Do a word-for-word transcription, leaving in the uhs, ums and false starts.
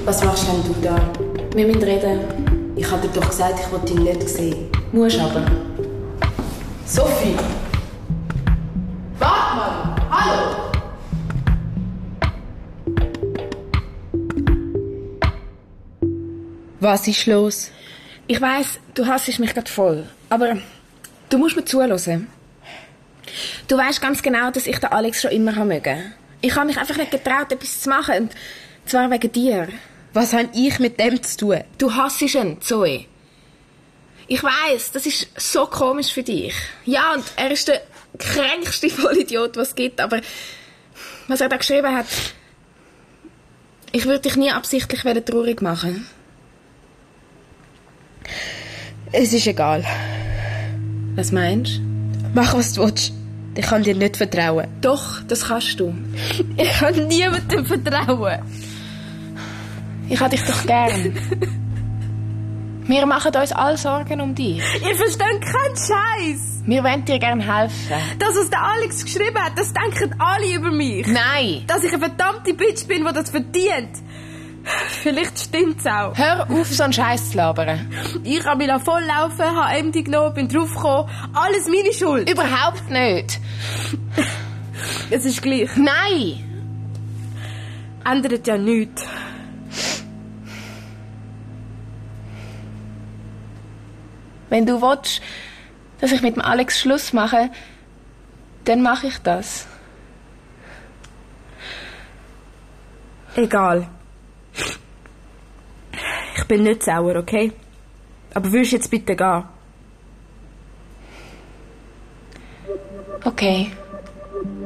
Was machst denn du da? Wir müssen reden. Ich habe dir doch gesagt, ich wollte ihn nicht sehen. Musst aber. Sophie! Warte mal! Hallo! Was ist los? Ich weiss, du hassest mich gerade voll. Aber du musst mir zuhören. Du weisst ganz genau, dass ich den Alex schon immer mögen. Ich habe mich einfach nicht getraut, etwas zu machen. Und zwar wegen dir. Was habe ich mit dem zu tun? Du hassest ihn, Zoe. Ich weiss, das ist so komisch für dich. Ja, und er ist der kränkste Vollidiot, was es gibt. Aber was er da geschrieben hat, ich würde dich nie absichtlich traurig machen. Es ist egal. Was meinst du? Mach, was du willst. Ich kann dir nicht vertrauen. Doch, das kannst du. Ich kann niemandem vertrauen. Ich habe dich doch gern. Wir machen uns alle Sorgen um dich. Ihr versteht keinen Scheiß. Wir wollen dir gerne helfen. Das, was der Alex geschrieben hat, das denken alle über mich. Nein. Dass ich eine verdammte Bitch bin, die das verdient. Vielleicht stimmt's auch. Hör auf, so einen Scheiß zu labern. Ich habe mich volllaufen, habe M D genommen, bin draufgekommen. Alles meine Schuld. Überhaupt nicht. Es ist gleich. Nein. Ändert ja nichts. Wenn du willst, dass ich mit dem Alex Schluss mache, dann mache ich das. Egal. Ich bin nicht sauer, okay? Aber würdest jetzt bitte gehen? Okay.